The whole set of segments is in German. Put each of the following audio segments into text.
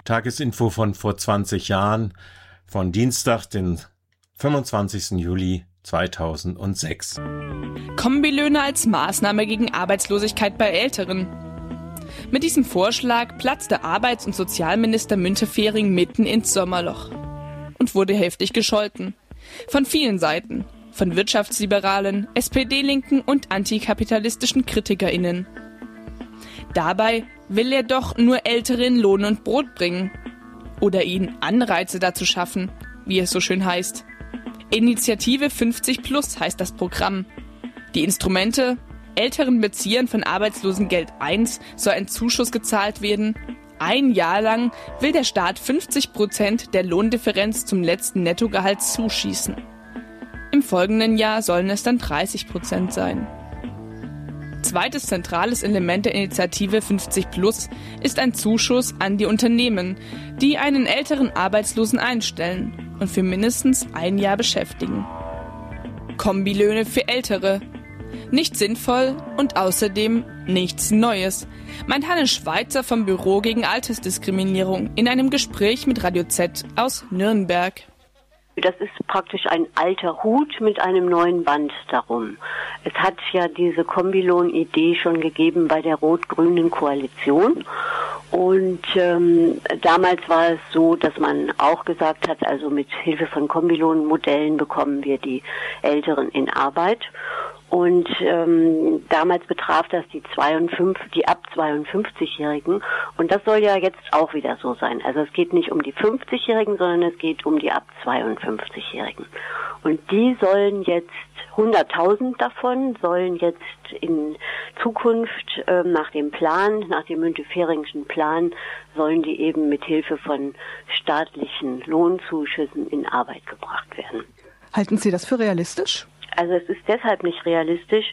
Tagesinfo von vor 20 Jahren, von Dienstag, den 25. Juli 2006. Kombilöhne als Maßnahme gegen Arbeitslosigkeit bei Älteren. Mit diesem Vorschlag platzte Arbeits- und Sozialminister Müntefering mitten ins Sommerloch und wurde heftig gescholten. Von vielen Seiten. Von Wirtschaftsliberalen, SPD-Linken und antikapitalistischen KritikerInnen. Dabei will er doch nur Ältere in Lohn und Brot bringen. Oder ihnen Anreize dazu schaffen, wie es so schön heißt. Initiative 50 Plus heißt das Programm. Die Instrumente: älteren Beziehern von Arbeitslosengeld 1 soll ein Zuschuss gezahlt werden. Ein Jahr lang will der Staat 50% der Lohndifferenz zum letzten Nettogehalt zuschießen. Im folgenden Jahr sollen es dann 30% sein. Zweites zentrales Element der Initiative 50 Plus ist ein Zuschuss an die Unternehmen, die einen älteren Arbeitslosen einstellen und für mindestens ein Jahr beschäftigen. Kombilöhne für Ältere. Nicht sinnvoll und außerdem nichts Neues, meint Hanne Schweizer vom Büro gegen Altersdiskriminierung in einem Gespräch mit Radio Z aus Nürnberg. Das ist praktisch ein alter Hut mit einem neuen Band darum. Es hat ja diese Kombilohn-Idee schon gegeben bei der rot-grünen Koalition. Und damals war es so, dass man auch gesagt hat, also mit Hilfe von Kombilohn-Modellen bekommen wir die Älteren in Arbeit. Und damals betraf das die ab 52-Jährigen. Und das soll ja jetzt auch wieder so sein. Also es geht nicht um die 50-Jährigen, sondern es geht um die ab 52-Jährigen. Und die sollen jetzt, 100.000 davon sollen jetzt in Zukunft nach dem Münteferingschen Plan, sollen die eben mit Hilfe von staatlichen Lohnzuschüssen in Arbeit gebracht werden. Halten Sie das für realistisch? Also es ist deshalb nicht realistisch,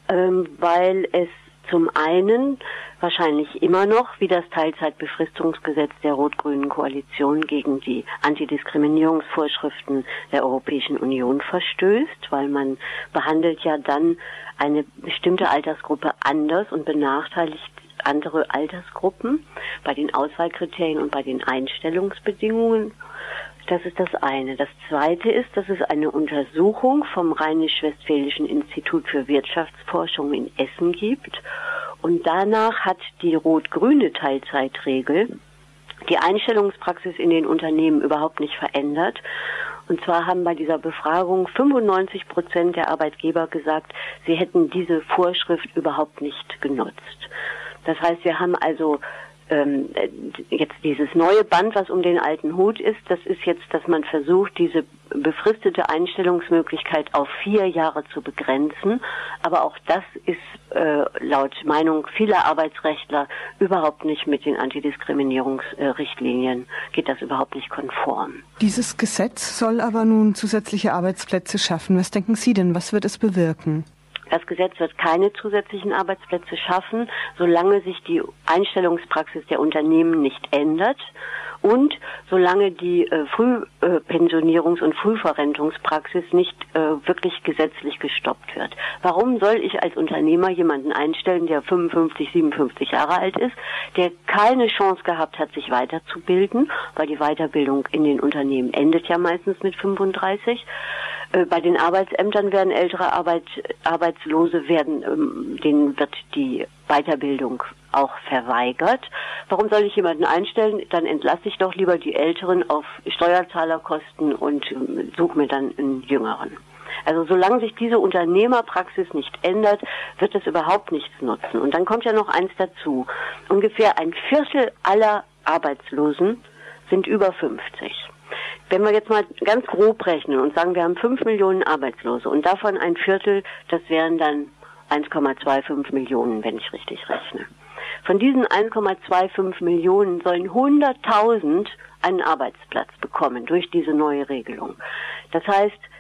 weil es zum einen wahrscheinlich immer noch, wie das Teilzeitbefristungsgesetz der rot-grünen Koalition, gegen die Antidiskriminierungsvorschriften der Europäischen Union verstößt, weil man behandelt ja dann eine bestimmte Altersgruppe anders und benachteiligt andere Altersgruppen bei den Auswahlkriterien und bei den Einstellungsbedingungen. Das ist das eine. Das zweite ist, dass es eine Untersuchung vom Rheinisch-Westfälischen Institut für Wirtschaftsforschung in Essen gibt. Und danach hat die rot-grüne Teilzeitregel die Einstellungspraxis in den Unternehmen überhaupt nicht verändert. Und zwar haben bei dieser Befragung 95% der Arbeitgeber gesagt, sie hätten diese Vorschrift überhaupt nicht genutzt. Das heißt, wir haben also jetzt dieses neue Band, was um den alten Hut ist, das ist jetzt, dass man versucht, diese befristete Einstellungsmöglichkeit auf 4 Jahre zu begrenzen. Aber auch das ist laut Meinung vieler Arbeitsrechtler überhaupt nicht mit den Antidiskriminierungsrichtlinien, geht das überhaupt nicht konform. Dieses Gesetz soll aber nun zusätzliche Arbeitsplätze schaffen. Was denken Sie denn, was wird es bewirken? Das Gesetz wird keine zusätzlichen Arbeitsplätze schaffen, solange sich die Einstellungspraxis der Unternehmen nicht ändert und solange die Frühpensionierungs- und Frühverrentungspraxis nicht wirklich gesetzlich gestoppt wird. Warum soll ich als Unternehmer jemanden einstellen, der 55, 57 Jahre alt ist, der keine Chance gehabt hat, sich weiterzubilden, weil die Weiterbildung in den Unternehmen endet ja meistens mit 35. Bei den Arbeitsämtern werden ältere Arbeitslose, denen wird die Weiterbildung auch verweigert. Warum soll ich jemanden einstellen? Dann entlasse ich doch lieber die Älteren auf Steuerzahlerkosten und suche mir dann einen Jüngeren. Also solange sich diese Unternehmerpraxis nicht ändert, wird es überhaupt nichts nutzen. Und dann kommt ja noch eins dazu. Ungefähr 1/4 aller Arbeitslosen sind über 50. Wenn wir jetzt mal ganz grob rechnen und sagen, wir haben 5 Millionen Arbeitslose und davon 1/4, das wären dann 1,25 Millionen, wenn ich richtig rechne. Von diesen 1,25 Millionen sollen 100.000 einen Arbeitsplatz bekommen durch diese neue Regelung. Das heißt,